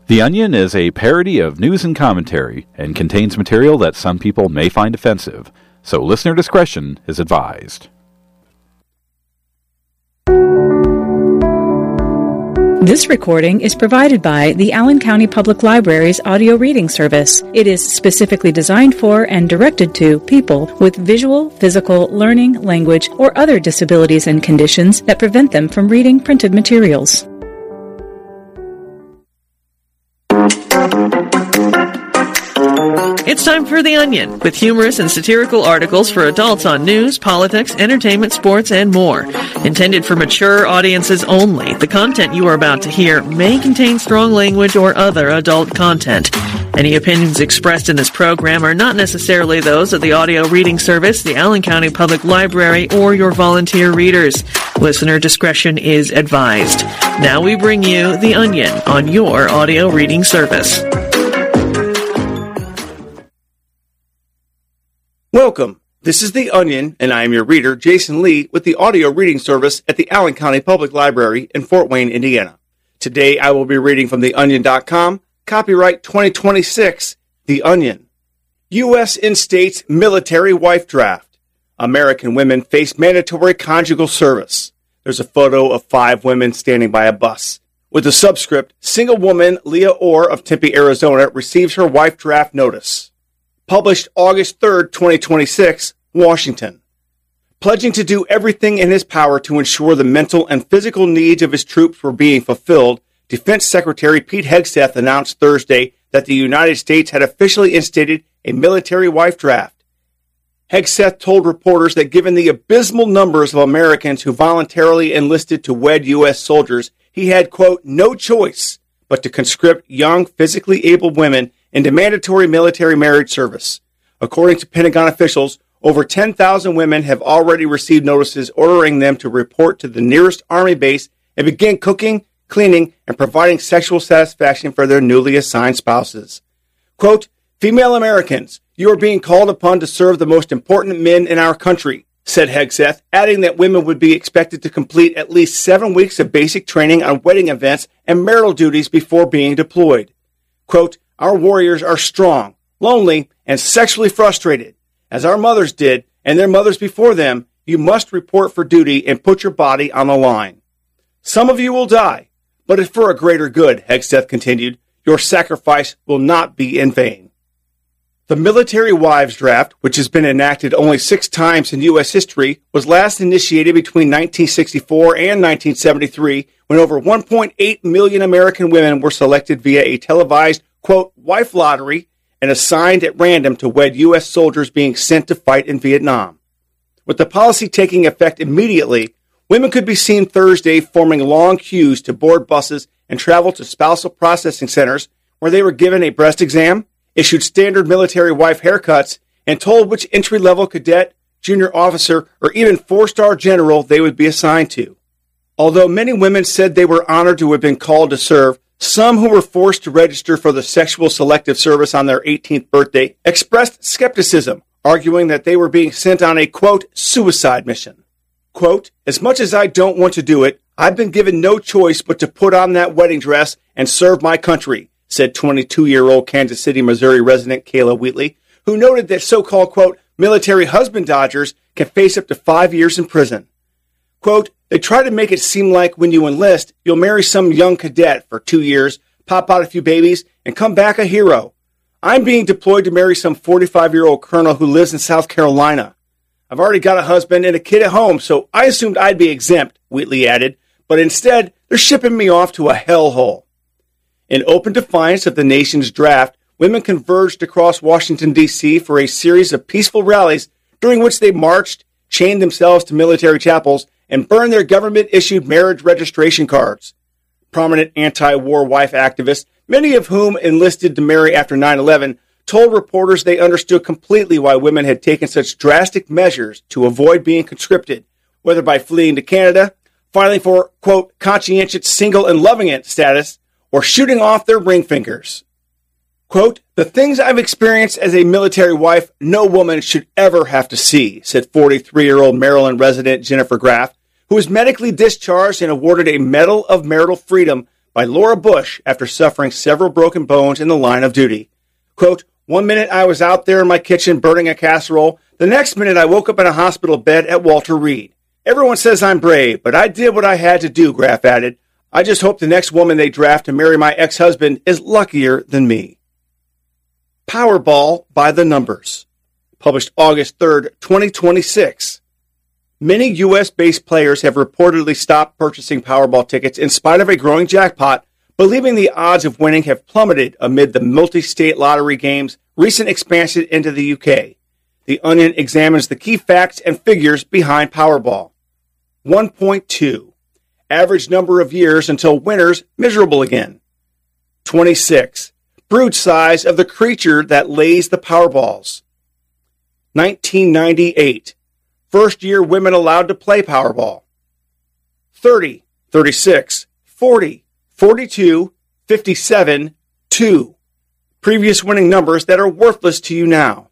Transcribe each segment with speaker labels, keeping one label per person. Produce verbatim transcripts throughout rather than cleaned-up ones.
Speaker 1: The Onion is a parody of news and commentary and contains material that some people may find offensive, so listener discretion is advised.
Speaker 2: This recording is provided by the Allen County Public Library's audio reading service. It is specifically designed for and directed to people with visual, physical, learning, language, or other disabilities and conditions that prevent them from reading printed materials.
Speaker 3: It's time for The Onion, with humorous and satirical articles for adults on news, politics, entertainment, sports, and more. Intended for mature audiences only, the content you are about to hear may contain strong language or other adult content. Any opinions expressed in this program are not necessarily those of the audio reading service, the Allen County Public Library, or your volunteer readers. Listener discretion is advised. Now we bring you The Onion on your audio reading service.
Speaker 4: Welcome. This is The Onion, and I am your reader, Jason Lee, with the audio reading service at the Allen County Public Library in Fort Wayne, Indiana. Today I will be reading from the onion dot com, copyright twenty twenty-six, The Onion. U S instates military wife draft. American women face mandatory conjugal service. There's a photo of five women standing by a bus. With the subscript, single woman Leah Orr of Tempe, Arizona, receives her wife draft notice. Published August third, twenty twenty-six, Washington. Pledging to do everything in his power to ensure the mental and physical needs of his troops were being fulfilled, Defense Secretary Pete Hegseth announced Thursday that the United States had officially instituted a military wife draft. Hegseth told reporters that given the abysmal numbers of Americans who voluntarily enlisted to wed U S soldiers, he had, quote, no choice but to conscript young, physically able women into mandatory military marriage service. According to Pentagon officials, over ten thousand women have already received notices ordering them to report to the nearest Army base and begin cooking, cleaning, and providing sexual satisfaction for their newly assigned spouses. Quote, female Americans, you are being called upon to serve the most important men in our country, said Hegseth, adding that women would be expected to complete at least seven weeks of basic training on wedding events and marital duties before being deployed. Quote, our warriors are strong, lonely, and sexually frustrated. As our mothers did, and their mothers before them, you must report for duty and put your body on the line. Some of you will die, but if for a greater good, Hegseth continued, your sacrifice will not be in vain. The Military Wives Draft, which has been enacted only six times in U S history, was last initiated between nineteen sixty-four and nineteen seventy-three, when over one point eight million American women were selected via a televised, quote, wife lottery, and assigned at random to wed U S soldiers being sent to fight in Vietnam. With the policy taking effect immediately, women could be seen Thursday forming long queues to board buses and travel to spousal processing centers where they were given a breast exam, issued standard military wife haircuts, and told which entry-level cadet, junior officer, or even four-star general they would be assigned to. Although many women said they were honored to have been called to serve, some who were forced to register for the sexual selective service on their eighteenth birthday expressed skepticism, arguing that they were being sent on a, quote, suicide mission. Quote, as much as I don't want to do it, I've been given no choice but to put on that wedding dress and serve my country, said twenty-two-year-old Kansas City, Missouri resident Kayla Wheatley, who noted that so-called, quote, military husband dodgers can face up to five years in prison. Quote, they try to make it seem like when you enlist, you'll marry some young cadet for two years, pop out a few babies, and come back a hero. I'm being deployed to marry some forty-five-year-old colonel who lives in South Carolina. I've already got a husband and a kid at home, so I assumed I'd be exempt, Wheatley added, but instead, they're shipping me off to a hellhole. In open defiance of the nation's draft, women converged across Washington, D C for a series of peaceful rallies during which they marched, chained themselves to military chapels, and burned their government-issued marriage registration cards. Prominent anti-war wife activists, many of whom enlisted to marry after nine eleven, told reporters they understood completely why women had taken such drastic measures to avoid being conscripted, whether by fleeing to Canada, filing for, quote, conscientious single and loving it status, or shooting off their ring fingers. Quote, the things I've experienced as a military wife, no woman should ever have to see, said forty-three-year-old Maryland resident Jennifer Graff, who was medically discharged and awarded a Medal of Marital Freedom by Laura Bush after suffering several broken bones in the line of duty. Quote, one minute I was out there in my kitchen burning a casserole. The next minute I woke up in a hospital bed at Walter Reed. Everyone says I'm brave, but I did what I had to do, Graff added. I just hope the next woman they draft to marry my ex-husband is luckier than me. Powerball by the numbers. Published August third, twenty twenty-six. Many U S-based players have reportedly stopped purchasing Powerball tickets in spite of a growing jackpot, believing the odds of winning have plummeted amid the multi-state lottery game's recent expansion into the U K. The Onion examines the key facts and figures behind Powerball. one point two. Average number of years until winners miserable again. twenty-six. Brood size of the creature that lays the Powerballs. nineteen ninety-eight. First year women allowed to play Powerball. thirty, thirty-six, forty, forty-two, fifty-seven, two. Previous winning numbers that are worthless to you now.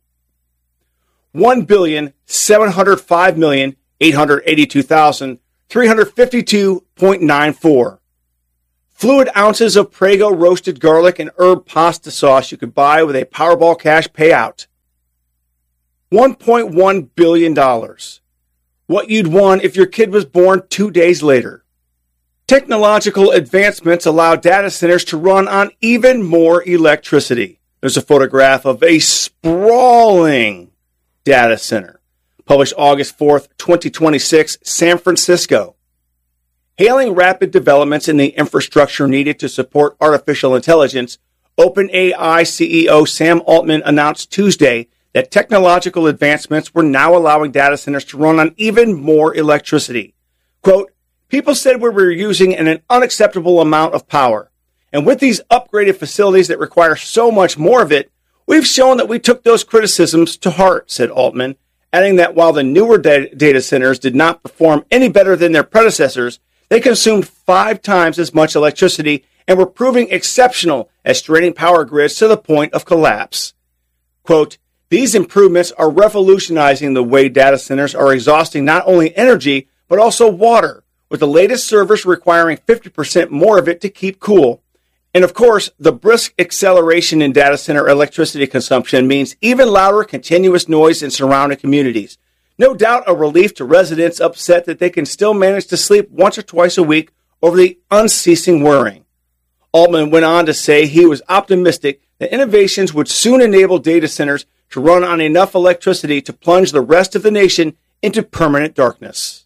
Speaker 4: one billion, seven hundred five million, eight hundred eighty-two thousand, three hundred fifty-two point nine four. Fluid ounces of Prego roasted garlic and herb pasta sauce you could buy with a Powerball cash payout. one point one billion dollars. What you'd won if your kid was born two days later. Technological advancements allow data centers to run on even more electricity. There's a photograph of a sprawling data center. Published August fourth, twenty twenty-six, San Francisco. Hailing rapid developments in the infrastructure needed to support artificial intelligence, OpenAI C E O Sam Altman announced Tuesday that technological advancements were now allowing data centers to run on even more electricity. Quote, people said we were using an unacceptable amount of power. And with these upgraded facilities that require so much more of it, we've shown that we took those criticisms to heart, said Altman, adding that while the newer data centers did not perform any better than their predecessors, they consumed five times as much electricity and were proving exceptional at straining power grids to the point of collapse. Quote, these improvements are revolutionizing the way data centers are exhausting not only energy, but also water, with the latest servers requiring fifty percent more of it to keep cool. And of course, the brisk acceleration in data center electricity consumption means even louder continuous noise in surrounding communities. No doubt a relief to residents upset that they can still manage to sleep once or twice a week over the unceasing whirring. Altman went on to say he was optimistic that innovations would soon enable data centers to run on enough electricity to plunge the rest of the nation into permanent darkness.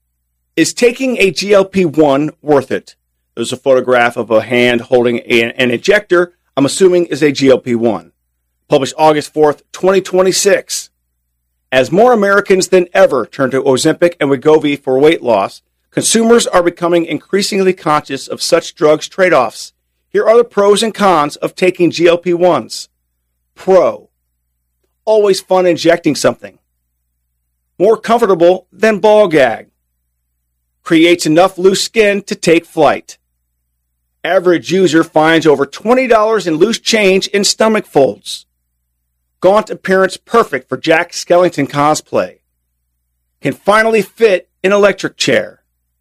Speaker 4: Is taking a G L P one worth it? There's a photograph of a hand holding a, an ejector, I'm assuming is a G L P one. Published August fourth, twenty twenty-six. As more Americans than ever turn to Ozempic and Wegovy for weight loss, consumers are becoming increasingly conscious of such drugs trade-offs. Here are the pros and cons of taking G L P ones. Pro. Always fun injecting something. More comfortable than ball gag. Creates enough loose skin to take flight. Average user finds over twenty dollars in loose change in stomach folds. Gaunt appearance perfect for Jack Skellington cosplay. Can finally fit in electric chair.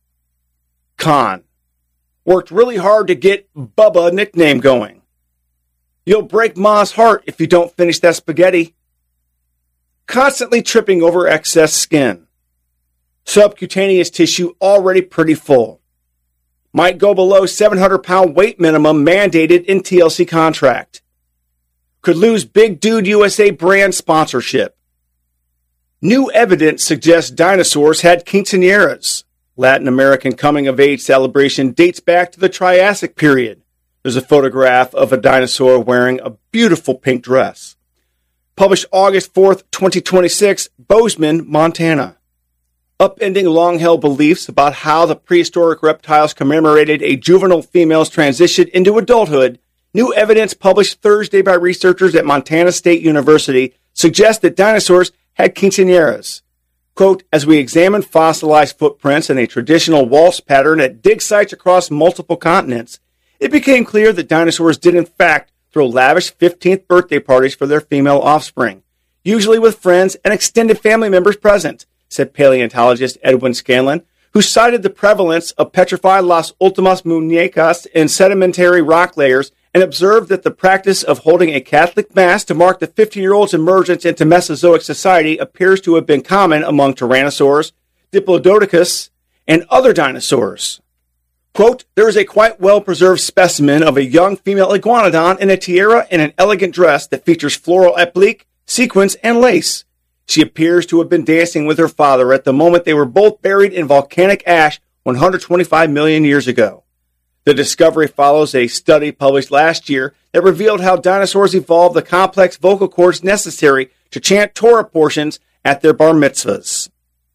Speaker 4: Con. Worked really hard to get Bubba nickname going. You'll break Ma's heart if you don't finish that spaghetti. Constantly tripping over excess skin. Subcutaneous tissue already pretty full. Might go below seven hundred pound weight minimum mandated in T L C contract. Could lose Big Dude U S A brand sponsorship. New evidence suggests dinosaurs had quinceañeras. Latin American coming-of-age celebration dates back to the Triassic period. There's a photograph of a dinosaur wearing a beautiful pink dress. Published August fourth, twenty twenty-six, Bozeman, Montana. Upending long-held beliefs about how the prehistoric reptiles commemorated a juvenile female's transition into adulthood, new evidence published Thursday by researchers at Montana State University suggests that dinosaurs had quinceañeras. Quote, as we examined fossilized footprints and a traditional waltz pattern at dig sites across multiple continents, it became clear that dinosaurs did in fact throw lavish fifteenth birthday parties for their female offspring, usually with friends and extended family members present, said paleontologist Edwin Scanlon, who cited the prevalence of petrified Las Últimas Muñecas in sedimentary rock layers and observed that the practice of holding a Catholic Mass to mark the fifteen-year-old's emergence into Mesozoic society appears to have been common among Tyrannosaurs, Diplodocus, and other dinosaurs. Quote, there is a quite well-preserved specimen of a young female iguanodon in a tiara and an elegant dress that features floral applique, sequins, and lace. She appears to have been dancing with her father at the moment they were both buried in volcanic ash one hundred twenty-five million years ago. The discovery follows a study published last year that revealed how dinosaurs evolved the complex vocal cords necessary to chant Torah portions at their bar mitzvahs.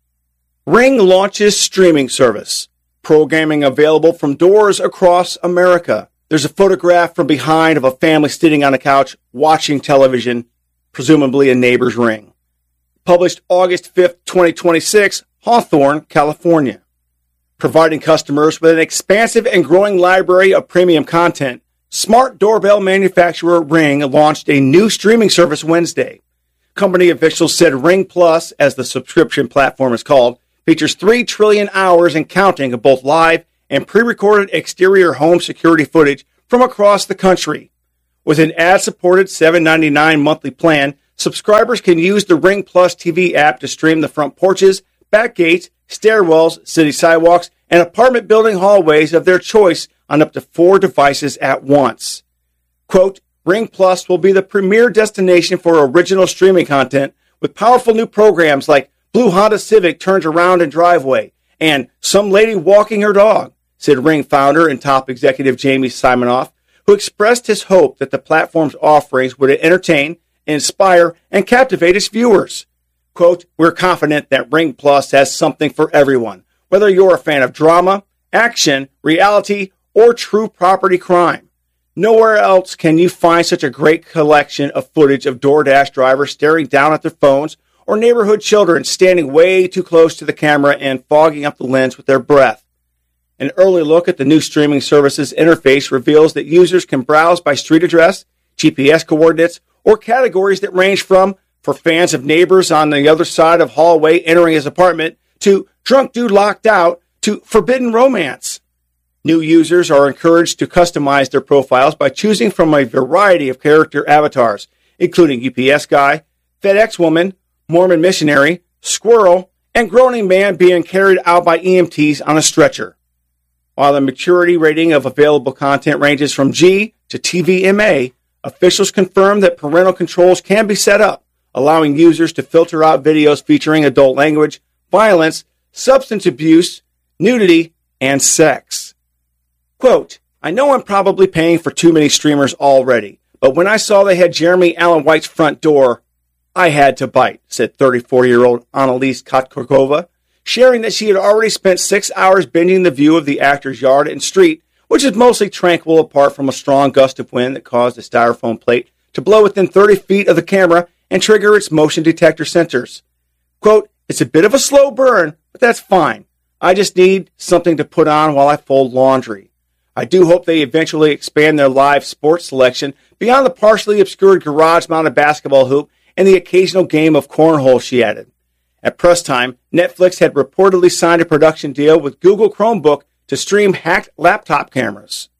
Speaker 4: Ring launches streaming service. Programming available from doors across America. There's a photograph from behind of a family sitting on a couch watching television, presumably a neighbor's Ring. Published August fifth, twenty twenty-six, Hawthorne, California. Providing customers with an expansive and growing library of premium content, smart doorbell manufacturer Ring launched a new streaming service Wednesday. Company officials said Ring Plus, as the subscription platform is called, features three trillion hours and counting of both live and pre-recorded exterior home security footage from across the country. With an ad-supported seven dollars and ninety-nine cents monthly plan, subscribers can use the Ring Plus T V app to stream the front porches, back gates, stairwells, city sidewalks, and apartment building hallways of their choice on up to four devices at once. Quote, Ring Plus will be the premier destination for original streaming content with powerful new programs like Blue Honda Civic Turns Around in Driveway and Some Lady Walking Her Dog, said Ring founder and top executive Jamie Simonoff, who expressed his hope that the platform's offerings would entertain, inspire, and captivate its viewers. Quote, we're confident that Ring Plus has something for everyone, whether you're a fan of drama, action, reality, or true property crime. Nowhere else can you find such a great collection of footage of DoorDash drivers staring down at their phones or neighborhood children standing way too close to the camera and fogging up the lens with their breath. An early look at the new streaming service's interface reveals that users can browse by street address, G P S coordinates, or categories that range from, for fans of neighbors on the other side of hallway entering his apartment, to drunk dude locked out, to forbidden romance. New users are encouraged to customize their profiles by choosing from a variety of character avatars, including U P S guy, FedEx woman, Mormon missionary, squirrel, and groaning man being carried out by E M Ts on a stretcher. While the maturity rating of available content ranges from G to T V M A, officials confirm that parental controls can be set up, allowing users to filter out videos featuring adult language, violence, substance abuse, nudity, and sex. Quote, I know I'm probably paying for too many streamers already, but when I saw they had Jeremy Allen White's front door, I had to bite, said thirty-four-year-old Annalise Kotkorkova, sharing that she had already spent six hours binging the view of the actor's yard and street, which is mostly tranquil apart from a strong gust of wind that caused a styrofoam plate to blow within thirty feet of the camera and trigger its motion detector sensors. Quote, it's a bit of a slow burn, but that's fine. I just need something to put on while I fold laundry. I do hope they eventually expand their live sports selection beyond the partially obscured garage-mounted basketball hoop and the occasional game of cornhole, she added. At press time, Netflix had reportedly signed a production deal with Google Chromebook to stream hacked laptop cameras.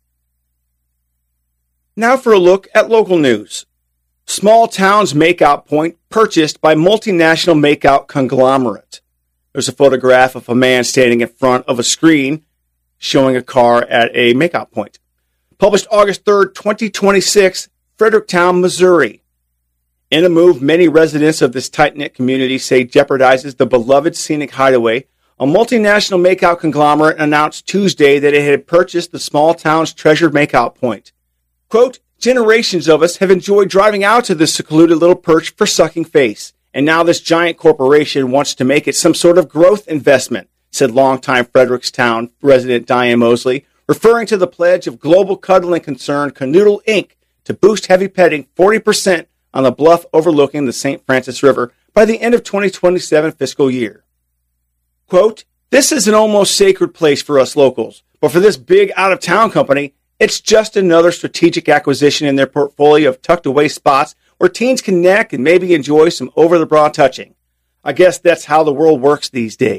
Speaker 4: Now for a look at local news. Small town's makeout point purchased by multinational makeout conglomerate. There's a photograph of a man standing in front of a screen showing a car at a makeout point. Published August third, twenty twenty-six, Fredericktown, Missouri. In a move many residents of this tight-knit community say jeopardizes the beloved scenic hideaway, a multinational makeout conglomerate announced Tuesday that it had purchased the small town's treasured makeout point. Quote, generations of us have enjoyed driving out to this secluded little perch for sucking face, and now this giant corporation wants to make it some sort of growth investment, said longtime Fredericktown resident Diane Mosley, referring to the pledge of global cuddling concern Canoodle Incorporated to boost heavy petting forty percent on the bluff overlooking the Saint Francis River by the end of twenty twenty-seven fiscal year. Quote, this is an almost sacred place for us locals, but for this big out-of-town company, it's just another strategic acquisition in their portfolio of tucked-away spots where teens can neck and maybe enjoy some over-the-bra touching. I guess that's how the world works these days,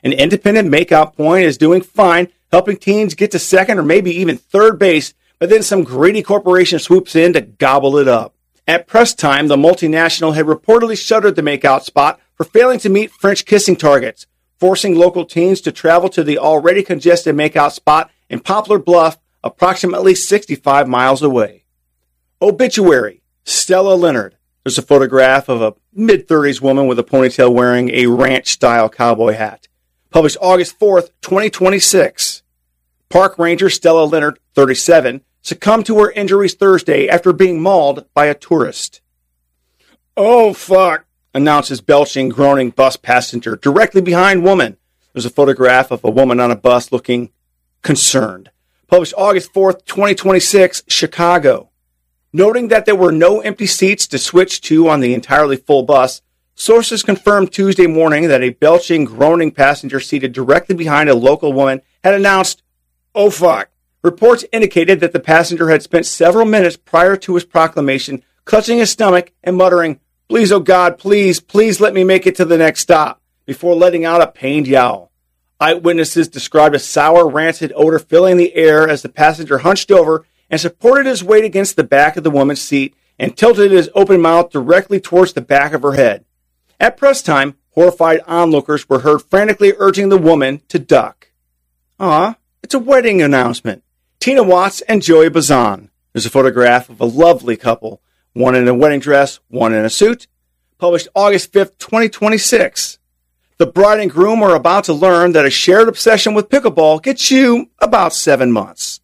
Speaker 4: An independent makeout point is doing fine, helping teens get to second or maybe even third base, but then some greedy corporation swoops in to gobble it up. At press time, the multinational had reportedly shuttered the makeout spot for failing to meet French kissing targets, forcing local teens to travel to the already congested makeout spot in Poplar Bluff, approximately sixty-five miles away. Obituary: Stella Leonard. There's a photograph of a mid-thirties woman with a ponytail wearing a ranch-style cowboy hat. Published August fourth, twenty twenty-six. Park ranger Stella Leonard, thirty-seven, succumbed to her injuries Thursday after being mauled by a tourist. "Oh, fuck," announces belching, groaning bus passenger directly behind woman. There's a photograph of a woman on a bus looking concerned. Published August fourth, twenty twenty-six, Chicago. Noting that there were no empty seats to switch to on the entirely full bus, sources confirmed Tuesday morning that a belching, groaning passenger seated directly behind a local woman had announced, "Oh, fuck." Reports indicated that the passenger had spent several minutes prior to his proclamation clutching his stomach and muttering, "Please, oh God, please, please let me make it to the next stop," before letting out a pained yowl. Eyewitnesses described a sour, rancid odor filling the air as the passenger hunched over and supported his weight against the back of the woman's seat and tilted his open mouth directly towards the back of her head. At press time, horrified onlookers were heard frantically urging the woman to duck. Ah, it's a wedding announcement. Tina Watts and Joey Bazan. There's a photograph of a lovely couple, one in a wedding dress, one in a suit. Published August fifth, twenty twenty-six. The bride and groom are about to learn that a shared obsession with pickleball gets you about seven months.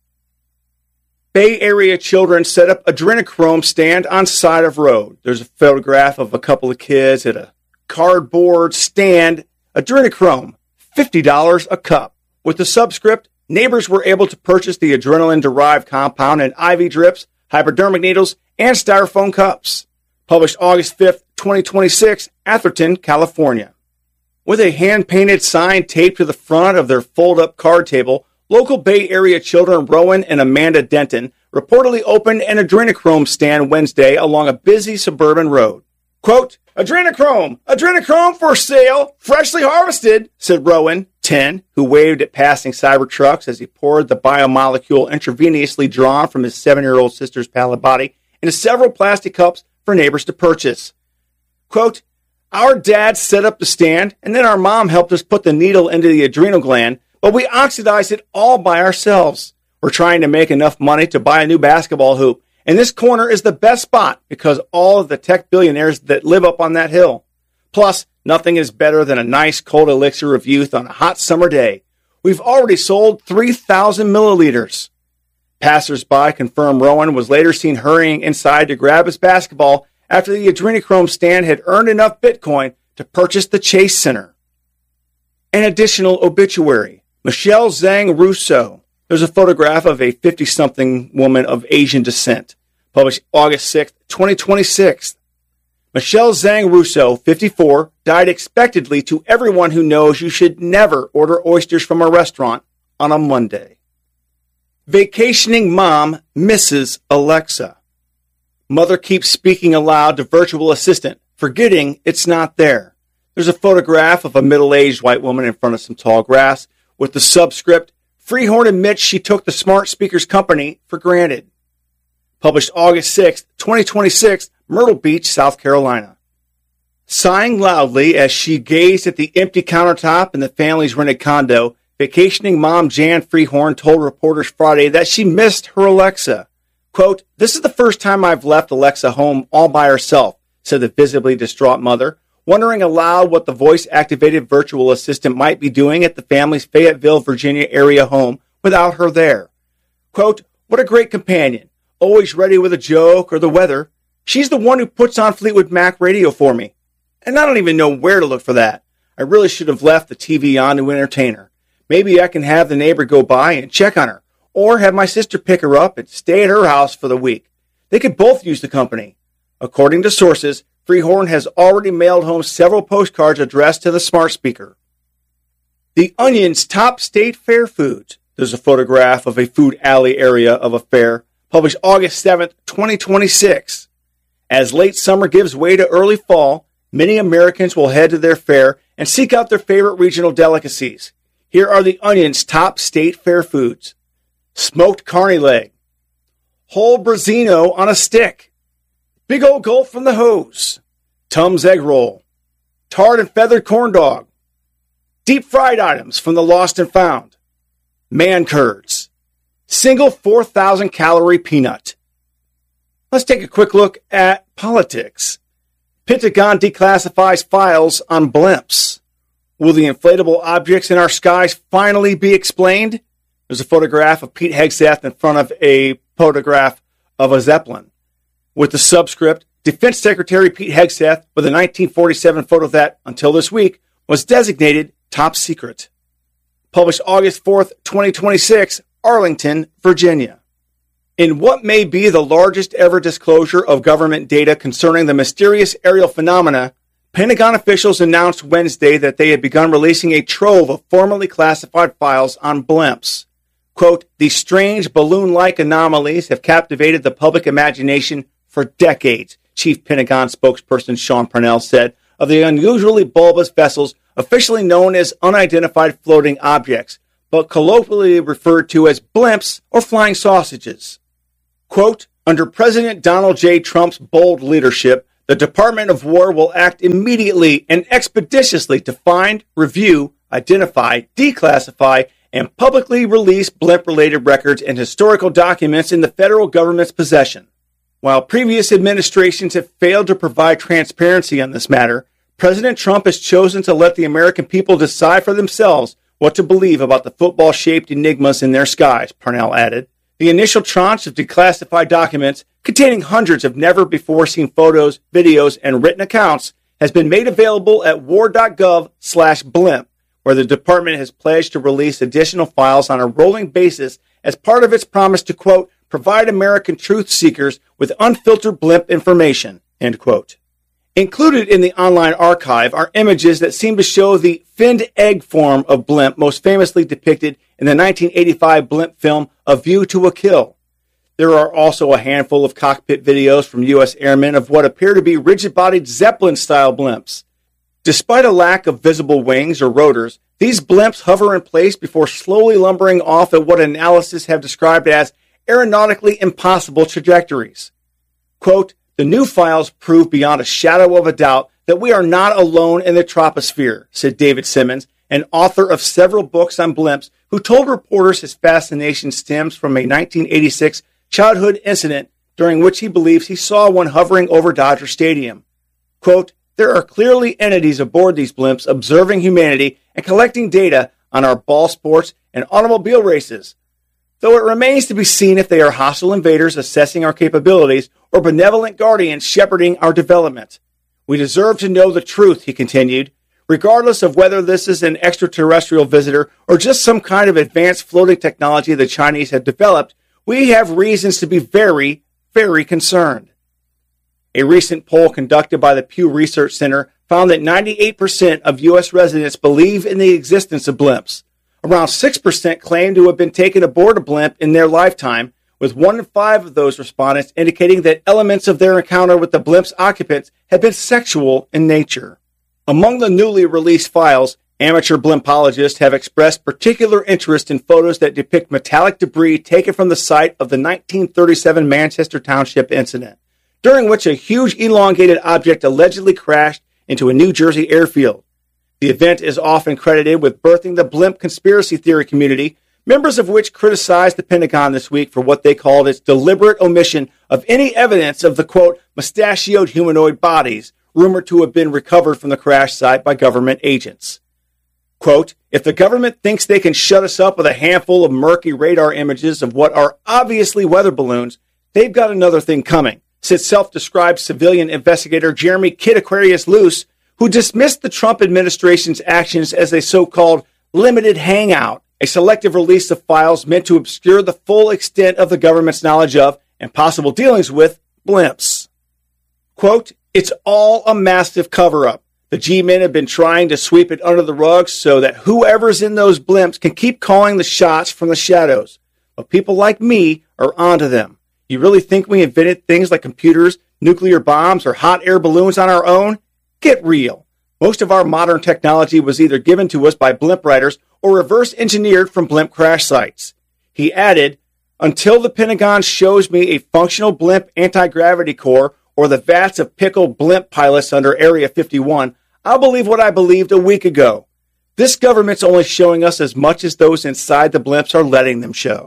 Speaker 4: Bay Area children set up adrenochrome stand on side of road. There's a photograph of a couple of kids at a cardboard stand. Adrenochrome, fifty dollars a cup. With the subscript, neighbors were able to purchase the adrenaline-derived compound in I V drips, hypodermic needles, and styrofoam cups. Published August fifth, twenty twenty-six, Atherton, California. With a hand-painted sign taped to the front of their fold-up card table, local Bay Area children Rowan and Amanda Denton reportedly opened an adrenochrome stand Wednesday along a busy suburban road. Quote, "Adrenochrome! Adrenochrome for sale! Freshly harvested!" said Rowan, ten, who waved at passing cyber trucks as he poured the biomolecule intravenously drawn from his seven-year-old sister's pallid body into several plastic cups for neighbors to purchase. Quote, "Our dad set up the stand, and then our mom helped us put the needle into the adrenal gland, but we oxidized it all by ourselves. We're trying to make enough money to buy a new basketball hoop, and this corner is the best spot because all of the tech billionaires that live up on that hill. Plus, nothing is better than a nice cold elixir of youth on a hot summer day. We've already sold three thousand milliliters. Passers-by confirmed Rowan was later seen hurrying inside to grab his basketball after the adrenochrome stand had earned enough Bitcoin to purchase the Chase Center. An additional obituary. Michelle Zhang Russo. There's a photograph of a fifty-something woman of Asian descent. Published August sixth, twenty twenty-six. Michelle Zhang Russo, fifty-four, died expectedly to everyone who knows you should never order oysters from a restaurant on a Monday. Vacationing mom misses Alexa. Mother keeps speaking aloud to virtual assistant, forgetting it's not there. There's a photograph of a middle-aged white woman in front of some tall grass with the subscript, "Freehorn admits she took the smart speakers company for granted." Published August sixth, twenty twenty-six, Myrtle Beach, South Carolina. Sighing loudly as she gazed at the empty countertop in the family's rented condo, vacationing mom Jan Freehorn told reporters Friday that she missed her Alexa. Quote, "This is the first time I've left Alexa home all by herself," said the visibly distraught mother, wondering aloud what the voice-activated virtual assistant might be doing at the family's Fayetteville, Virginia area home without her there. Quote, "What a great companion, always ready with a joke or the weather. She's the one who puts on Fleetwood Mac radio for me. And I don't even know where to look for that. I really should have left the T V on to entertain her. Maybe I can have the neighbor go by and check on her, or have my sister pick her up and stay at her house for the week. They could both use the company." According to sources, Freehorn has already mailed home several postcards addressed to the smart speaker. The Onion's top state fair foods. There's a photograph of a food alley area of a fair, published August seventh, twenty twenty-six. As late summer gives way to early fall, many Americans will head to their fair and seek out their favorite regional delicacies. Here are the Onion's top state fair foods. Smoked carny leg, whole Brazino on a stick, big old gulp from the hose, Tums egg roll, tarred and feathered corn dog, deep fried items from the Lost and Found, man curds, single four thousand calorie peanut. Let's take a quick look at politics. Pentagon declassifies files on blimps. Will the inflatable objects in our skies finally be explained? There's a photograph of Pete Hegseth in front of a photograph of a Zeppelin. With the subscript, Defense Secretary Pete Hegseth with a nineteen forty-seven photo that, until this week, was designated top secret. Published August fourth, twenty twenty-six, Arlington, Virginia. In what may be the largest ever disclosure of government data concerning the mysterious aerial phenomena, Pentagon officials announced Wednesday that they had begun releasing a trove of formerly classified files on blimps. Quote, these strange balloon-like anomalies have captivated the public imagination for decades, Chief Pentagon spokesperson Sean Parnell said of the unusually bulbous vessels officially known as unidentified floating objects, but colloquially referred to as blimps or flying sausages. Quote, under President Donald J. Trump's bold leadership, the Department of War will act immediately and expeditiously to find, review, identify, declassify, and publicly release blimp-related records and historical documents in the federal government's possession. While previous administrations have failed to provide transparency on this matter, President Trump has chosen to let the American people decide for themselves what to believe about the football-shaped enigmas in their skies, Parnell added. The initial tranche of declassified documents, containing hundreds of never-before-seen photos, videos, and written accounts, has been made available at war.gov slash blimp, where the department has pledged to release additional files on a rolling basis as part of its promise to, quote, provide American truth seekers with unfiltered blimp information, end quote. Included in the online archive are images that seem to show the finned egg form of blimp most famously depicted in the nineteen eighty-five blimp film A View to a Kill. There are also a handful of cockpit videos from U S airmen of what appear to be rigid-bodied Zeppelin-style blimps. Despite a lack of visible wings or rotors, these blimps hover in place before slowly lumbering off at what analysts have described as aeronautically impossible trajectories. Quote, the new files prove beyond a shadow of a doubt that we are not alone in the troposphere, said David Simmons, an author of several books on blimps, who told reporters his fascination stems from a nineteen eighty-six childhood incident during which he believes he saw one hovering over Dodger Stadium. Quote, there are clearly entities aboard these blimps observing humanity and collecting data on our ball sports and automobile races, though it remains to be seen if they are hostile invaders assessing our capabilities or benevolent guardians shepherding our development. We deserve to know the truth, he continued, regardless of whether this is an extraterrestrial visitor or just some kind of advanced floating technology the Chinese have developed. We have reasons to be very, very concerned. A recent poll conducted by the Pew Research Center found that ninety-eight percent of U S residents believe in the existence of blimps. Around six percent claim to have been taken aboard a blimp in their lifetime, with one in five of those respondents indicating that elements of their encounter with the blimp's occupants had been sexual in nature. Among the newly released files, amateur blimpologists have expressed particular interest in photos that depict metallic debris taken from the site of the nineteen thirty-seven Manchester Township incident, during which a huge elongated object allegedly crashed into a New Jersey airfield. The event is often credited with birthing the blimp conspiracy theory community, members of which criticized the Pentagon this week for what they called its deliberate omission of any evidence of the, quote, mustachioed humanoid bodies rumored to have been recovered from the crash site by government agents. Quote, if the government thinks they can shut us up with a handful of murky radar images of what are obviously weather balloons, they've got another thing coming, said self-described civilian investigator Jeremy Kid Aquarius Luce, who dismissed the Trump administration's actions as a so-called limited hangout, a selective release of files meant to obscure the full extent of the government's knowledge of and possible dealings with blimps. Quote, it's all a massive cover-up. The G-men have been trying to sweep it under the rug so that whoever's in those blimps can keep calling the shots from the shadows. But people like me are onto them. You really think we invented things like computers, nuclear bombs, or hot air balloons on our own? Get real. Most of our modern technology was either given to us by blimp writers or reverse engineered from blimp crash sites. He added, until the Pentagon shows me a functional blimp anti-gravity core or the vats of pickled blimp pilots under Area fifty-one, I'll believe what I believed a week ago. This government's only showing us as much as those inside the blimps are letting them show.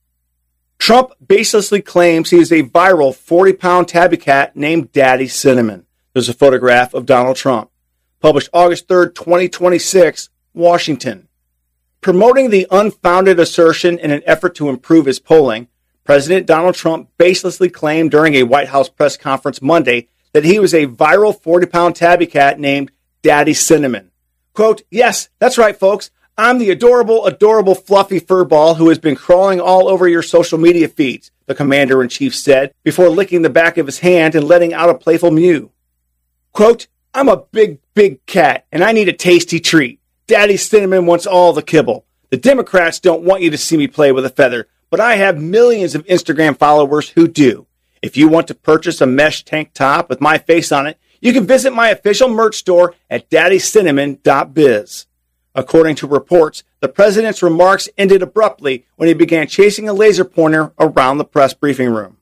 Speaker 4: Trump baselessly claims he is a viral forty-pound tabby cat named Daddy Cinnamon. There's a photograph of Donald Trump. Published August third, twenty twenty-six, Washington. Promoting the unfounded assertion in an effort to improve his polling, President Donald Trump baselessly claimed during a White House press conference Monday that he was a viral forty-pound tabby cat named Daddy Cinnamon. Quote, yes, that's right, folks. I'm the adorable, adorable fluffy furball who has been crawling all over your social media feeds, the commander-in-chief said, before licking the back of his hand and letting out a playful mew. Quote, I'm a big, big cat, and I need a tasty treat. Daddy Cinnamon wants all the kibble. The Democrats don't want you to see me play with a feather, but I have millions of Instagram followers who do. If you want to purchase a mesh tank top with my face on it, you can visit my official merch store at daddy cinnamon dot biz. According to reports, the president's remarks ended abruptly when he began chasing a laser pointer around the press briefing room.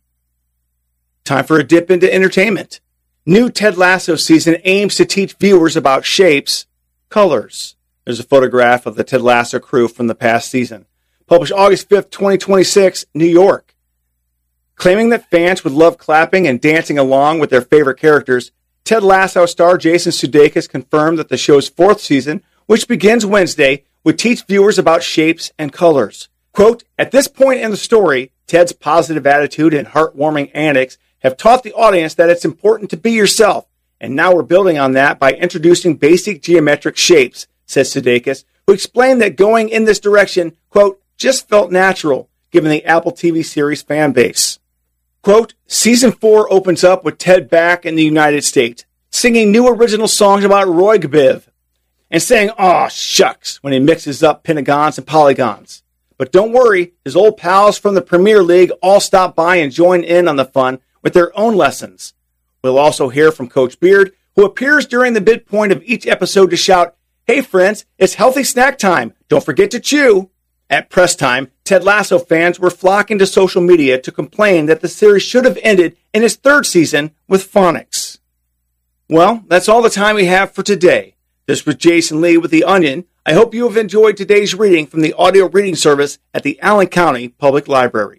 Speaker 4: Time for a dip into entertainment. New Ted Lasso season aims to teach viewers about shapes, colors. There's a photograph of the Ted Lasso crew from the past season. Published August fifth, twenty twenty-six, New York. Claiming that fans would love clapping and dancing along with their favorite characters, Ted Lasso star Jason Sudeikis confirmed that the show's fourth season, which begins Wednesday, would teach viewers about shapes and colors. Quote, at this point in the story, Ted's positive attitude and heartwarming antics have taught the audience that it's important to be yourself, and now we're building on that by introducing basic geometric shapes, says Sudeikis, who explained that going in this direction, quote, just felt natural, given the Apple T V series fan base. Quote, season four opens up with Ted back in the United States, singing new original songs about Roy Gbiv, and saying, aw, shucks, when he mixes up pentagons and polygons. But don't worry, his old pals from the Premier League all stop by and join in on the fun with their own lessons. We'll also hear from Coach Beard, who appears during the midpoint of each episode to shout, hey friends, it's healthy snack time, don't forget to chew. At press time, Ted Lasso fans were flocking to social media to complain that the series should have ended in its third season with phonics. Well, that's all the time we have for today. This was Jason Lee with The Onion. I hope you have enjoyed today's reading from the audio reading service at the Allen County Public Library.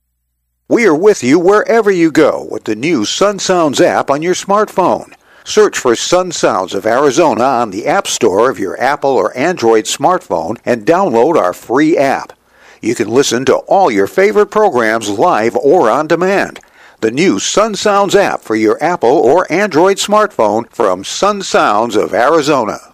Speaker 5: We are with you wherever you go with the new Sun Sounds app on your smartphone. Search for Sun Sounds of Arizona on the App Store of your Apple or Android smartphone and download our free app. You can listen to all your favorite programs live or on demand. The new Sun Sounds app for your Apple or Android smartphone from Sun Sounds of Arizona.